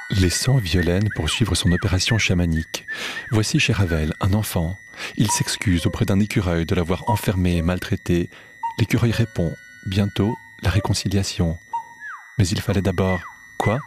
Laissant Violaine poursuivre son opération chamanique, voici chez Ravel un enfant. Il s'excuse auprès d'un écureuil de l'avoir enfermé et maltraité. L'écureuil répond, bientôt, la réconciliation. Mais il fallait d'abord... Quoi ?